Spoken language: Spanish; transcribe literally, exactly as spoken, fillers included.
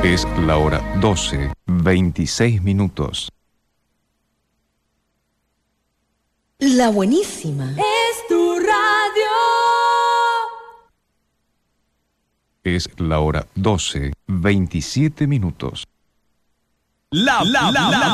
Es la hora doce, veintiséis minutos. La buenísima. Es tu radio. Es la hora doce, veintisiete minutos. La, la, la, la